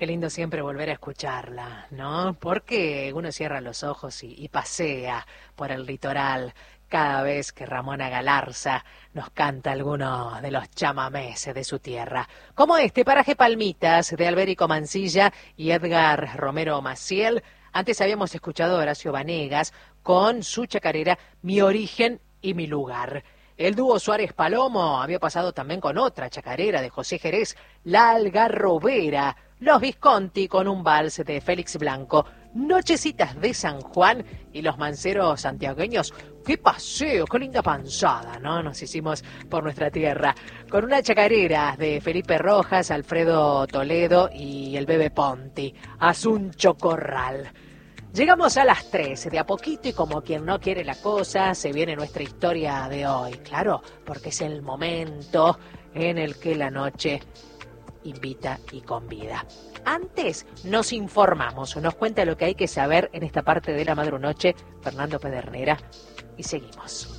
qué lindo siempre volver a escucharla, ¿no? Porque uno cierra los ojos y pasea por el litoral cada vez que Ramona Galarza nos canta alguno de los chamamés de su tierra. Como este, Paraje Palmitas, de Alberico Mancilla y Edgar Romero Maciel. Antes habíamos escuchado a Horacio Vanegas con su chacarera Mi Origen y Mi Lugar. El dúo Suárez Palomo había pasado también con otra chacarera de José Jerez, La Algarrobera. Los Visconti con un vals de Félix Blanco. Nochecitas de San Juan y los manceros santiagueños. ¡Qué paseo! ¡Qué linda panzada!, ¿no? Nos hicimos por nuestra tierra. Con una chacarera de Felipe Rojas, Alfredo Toledo y el Bebe Ponti. Asuncho Corral. Llegamos a las 13, de a poquito y como quien no quiere la cosa, se viene nuestra historia de hoy. Claro, porque es el momento en el que la noche invita y convida. Antes nos informamos, nos cuenta lo que hay que saber en esta parte de la madrunoche Fernando Pedernera y seguimos.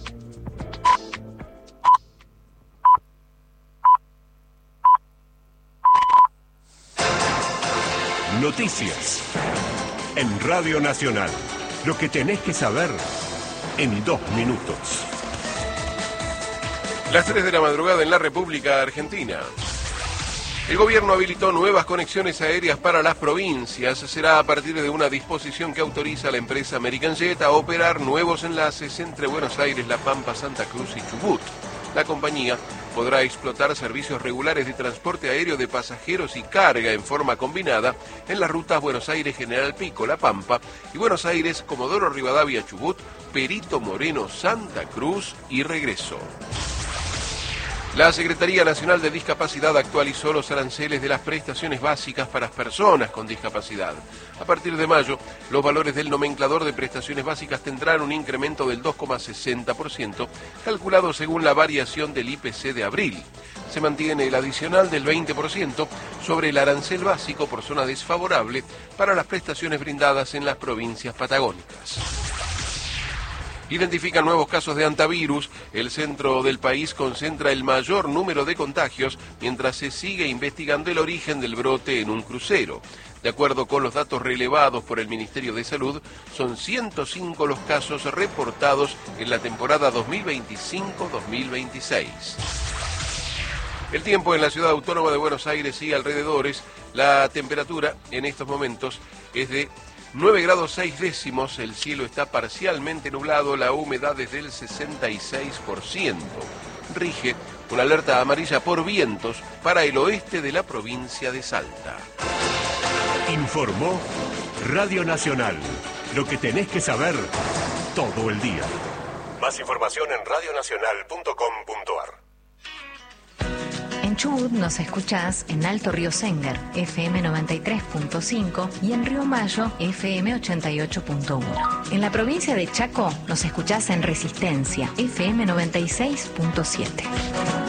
Noticias en Radio Nacional. Lo que tenés que saber en 2 minutos. Las 3 de la madrugada en la República Argentina. El gobierno habilitó nuevas conexiones aéreas para las provincias. Será a partir de una disposición que autoriza a la empresa American Jet a operar nuevos enlaces entre Buenos Aires, La Pampa, Santa Cruz y Chubut. La compañía podrá explotar servicios regulares de transporte aéreo de pasajeros y carga en forma combinada en las rutas Buenos Aires-General Pico, La Pampa y Buenos Aires-Comodoro Rivadavia, Chubut, Perito Moreno, Santa Cruz y regreso. La Secretaría Nacional de Discapacidad actualizó los aranceles de las prestaciones básicas para personas con discapacidad. A partir de mayo, los valores del nomenclador de prestaciones básicas tendrán un incremento del 2,60%, calculado según la variación del IPC de abril. Se mantiene el adicional del 20% sobre el arancel básico por zona desfavorable para las prestaciones brindadas en las provincias patagónicas. Identifican nuevos casos de hantavirus. El centro del país concentra el mayor número de contagios mientras se sigue investigando el origen del brote en un crucero. De acuerdo con los datos relevados por el Ministerio de Salud, son 105 los casos reportados en la temporada 2025-2026. El tiempo en la ciudad autónoma de Buenos Aires y alrededores. La temperatura en estos momentos es de 9 grados 6 décimos, el cielo está parcialmente nublado, la humedad es del 66%. Rige una alerta amarilla por vientos para el oeste de la provincia de Salta. Informó Radio Nacional. Lo que tenés que saber todo el día. Más información en radionacional.com.ar. En Chubut nos escuchás en Alto Río Sénger, FM 93.5 y en Río Mayo, FM 88.1. En la provincia de Chaco nos escuchás en Resistencia, FM 96.7.